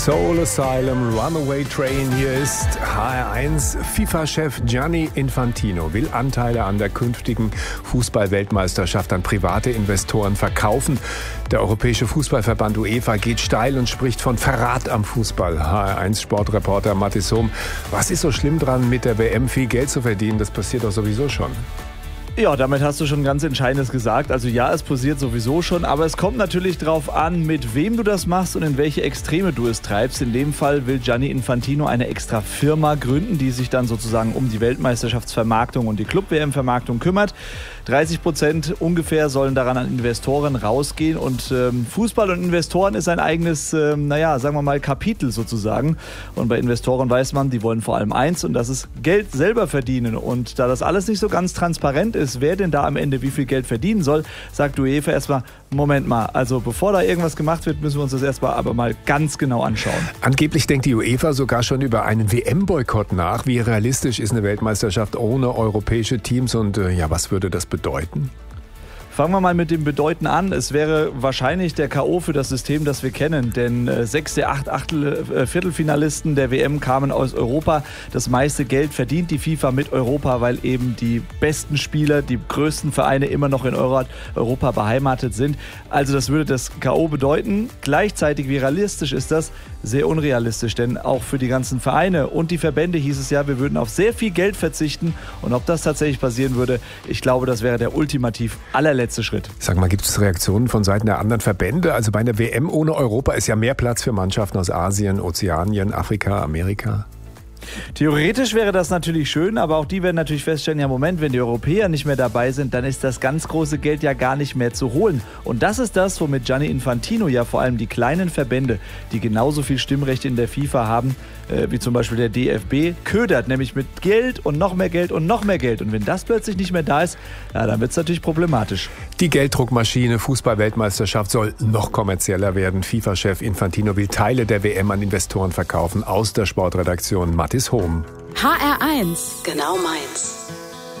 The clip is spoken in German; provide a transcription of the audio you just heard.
Soul Asylum, Runaway Train. Hier ist HR1. FIFA-Chef Gianni Infantino will Anteile an der künftigen Fußball-Weltmeisterschaft an private Investoren verkaufen. Der Europäische Fußballverband UEFA geht steil und spricht von Verrat am Fußball. HR1-Sportreporter Mathis Hohm. Was ist so schlimm dran, mit der WM viel Geld zu verdienen? Das passiert doch sowieso schon. Ja, damit hast du schon ganz Entscheidendes gesagt. Also ja, es passiert sowieso schon, aber es kommt natürlich darauf an, mit wem du das machst und in welche Extreme du es treibst. In dem Fall will Gianni Infantino eine extra Firma gründen, die sich dann sozusagen um die Weltmeisterschaftsvermarktung und die Club-WM-Vermarktung kümmert. 30% ungefähr sollen daran an Investoren rausgehen und Fußball und Investoren ist ein eigenes, sagen wir mal, Kapitel sozusagen. Und bei Investoren weiß man, die wollen vor allem eins und das ist Geld selber verdienen. Und da das alles nicht so ganz transparent ist, wer denn da am Ende wie viel Geld verdienen soll, sagt UEFA erstmal, Moment mal, also bevor da irgendwas gemacht wird, müssen wir uns das erstmal aber mal ganz genau anschauen. Angeblich denkt die UEFA sogar schon über einen WM-Boykott nach. Wie realistisch ist eine Weltmeisterschaft ohne europäische Teams und was würde das bedeuten? Fangen wir mal mit dem Bedeuten an. Es wäre wahrscheinlich der K.O. für das System, das wir kennen. Denn 6 der 8 Viertelfinalisten der WM kamen aus Europa. Das meiste Geld verdient die FIFA mit Europa, weil eben die besten Spieler, die größten Vereine immer noch in Europa beheimatet sind. Also das würde das K.O. bedeuten. Gleichzeitig, wie realistisch ist das? Sehr unrealistisch, denn auch für die ganzen Vereine und die Verbände hieß es ja, wir würden auf sehr viel Geld verzichten. Und ob das tatsächlich passieren würde, ich glaube, das wäre der ultimativ allerletzte Schritt. Sag mal, gibt es Reaktionen von Seiten der anderen Verbände? Also bei einer WM ohne Europa ist ja mehr Platz für Mannschaften aus Asien, Ozeanien, Afrika, Amerika. Theoretisch wäre das natürlich schön, aber auch die werden natürlich feststellen, ja Moment, wenn die Europäer nicht mehr dabei sind, dann ist das ganz große Geld ja gar nicht mehr zu holen. Und das ist das, womit Gianni Infantino ja vor allem die kleinen Verbände, die genauso viel Stimmrecht in der FIFA haben, wie zum Beispiel der DFB, ködert, nämlich mit Geld und noch mehr Geld und noch mehr Geld. Und wenn das plötzlich nicht mehr da ist, ja, dann wird es natürlich problematisch. Die Gelddruckmaschine Fußball-Weltmeisterschaft soll noch kommerzieller werden. FIFA-Chef Infantino will Teile der WM an Investoren verkaufen. Aus der Sportredaktion Mathis Hohm. HR1, genau meins.